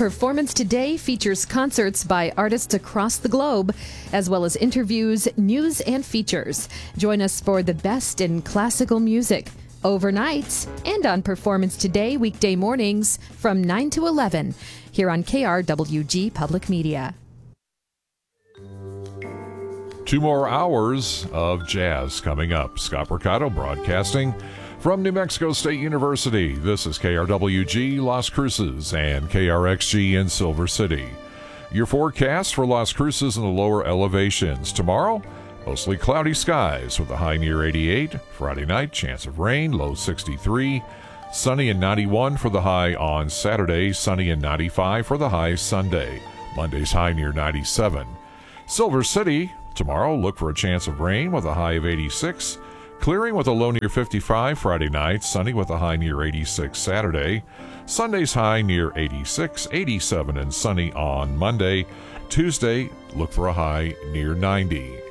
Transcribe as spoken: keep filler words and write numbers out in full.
Performance Today features concerts by artists across the globe, as well as interviews, news, and features. Join us for the best in classical music, overnights, and on Performance Today weekday mornings from nine to eleven here on K R W G Public Media. Two more hours of jazz coming up. Scott Mercado broadcasting from New Mexico State University. This is K R W G Las Cruces and K R X G in Silver City. Your forecast for Las Cruces in the lower elevations. Tomorrow, mostly cloudy skies with a high near eighty-eight. Friday night, chance of rain, low sixty-three. Sunny and ninety-one for the high on Saturday. Sunny and ninety-five for the high Sunday. Monday's high near ninety-seven. Silver City, tomorrow, look for a chance of rain with a high of eighty-six. Clearing with a low near fifty-five Friday night. Sunny with a high near eighty-six Saturday. Sunday's high near eighty-six, eighty-seven and sunny on Monday. Tuesday, look for a high near ninety.